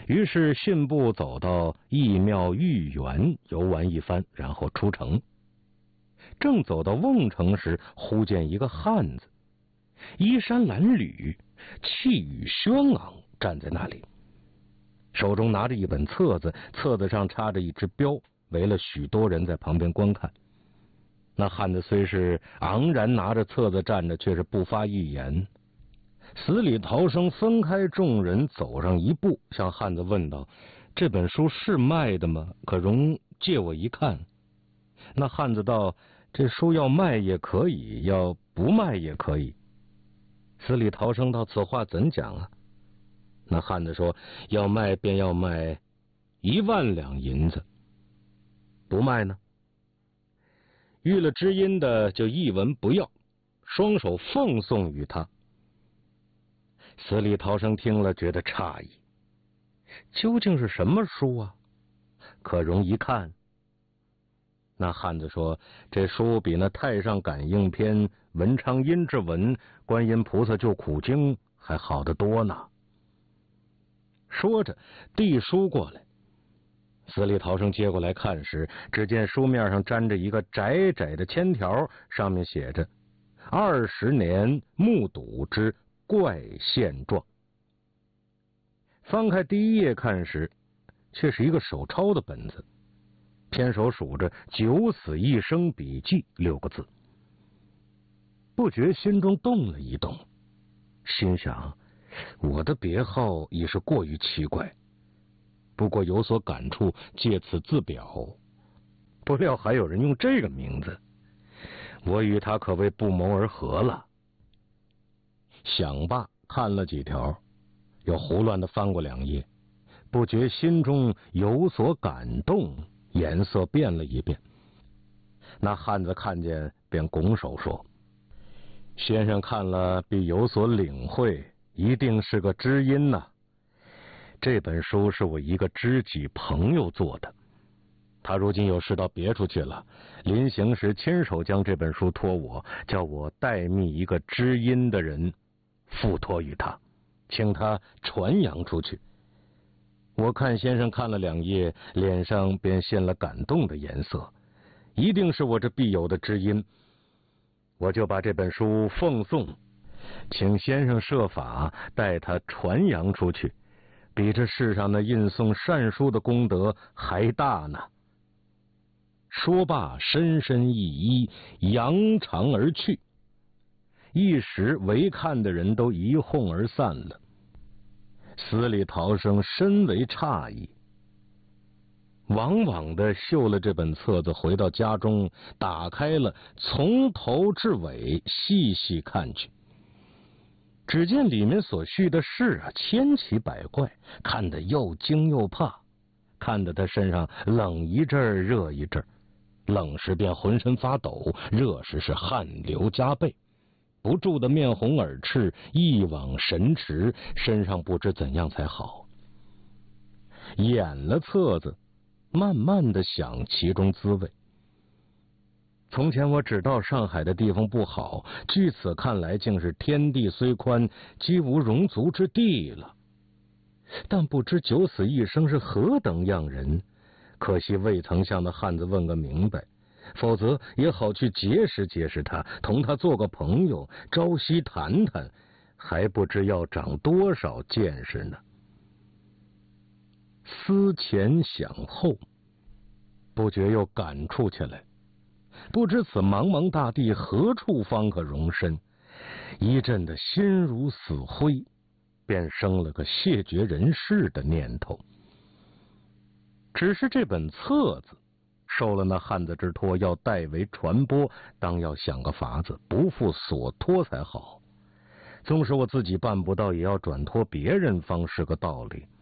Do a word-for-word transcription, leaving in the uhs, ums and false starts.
于是信步走到义庙御园游玩一番，然后出城。正走到瓮城时，忽见一个汉子，衣衫褴褛，气宇轩昂，站在那里，手中拿着一本册子，册子上插着一只标，围了许多人在旁边观看。那汉子虽是昂然拿着册子站着，却是不发一言。死里逃生分开众人，走上一步，向汉子问道：“这本书是卖的吗？可容借我一看？”那汉子道：“这书要卖也可以，要不卖也可以。”死里逃生道：“此话怎讲啊？”那汉子说：“要卖便要卖一万两银子，不卖呢？”遇了知音的就一文不要，双手奉送于他。死里逃生听了，觉得诧异，究竟是什么书啊？可容一看。那汉子说：“这书比那《太上感应篇》《文昌阴骘文》《观音菩萨救苦经》还好得多呢。”说着递书过来。死里逃生接过来看时，只见书面上粘着一个窄窄的签条，上面写着二十年目睹之怪现状。翻开第一页看时，却是一个手抄的本子，偏手数着九死一生笔记六个字。不觉心中动了一动，心想我的别号已是过于奇怪，不过有所感触，借此自表。不料还有人用这个名字，我与他可谓不谋而合了。想罢，看了几条，又胡乱的翻过两页，不觉心中有所感动，颜色变了一变。那汉子看见，便拱手说：“先生看了必有所领会，一定是个知音呐、啊。这本书是我一个知己朋友做的，他如今有事到别处去了，临行时亲手将这本书托我，叫我代密一个知音的人付托于他，请他传扬出去。我看先生看了两页，脸上便现了感动的颜色，一定是我这必有的知音，我就把这本书奉送，请先生设法带他传扬出去，比这世上那印送善书的功德还大呢。”说罢，深深一揖，扬长而去。一时围看的人都一哄而散了。死里逃生深为诧异，往往的嗅了这本册子，回到家中，打开了，从头至尾细细看去。只见里面所叙的事啊，千奇百怪，看得又惊又怕，看得他身上冷一阵儿热一阵儿，冷时便浑身发抖，热时是汗流浃背，不住的面红耳赤，一往神驰，身上不知怎样才好。掩了册子，慢慢的想其中滋味。从前我只道上海的地方不好，据此看来，竟是天地虽宽，几无容足之地了。但不知九死一生是何等样人，可惜未曾向那汉子问个明白，否则也好去结识结识他，同他做个朋友，朝夕谈谈，还不知要长多少见识呢。思前想后，不觉又感触起来，不知此茫茫大地何处方可容身，一阵的心如死灰，便生了个谢绝人世的念头。只是这本册子受了那汉子之托，要代为传播，当要想个法子，不负所托才好。纵使我自己办不到，也要转托别人方是个道理。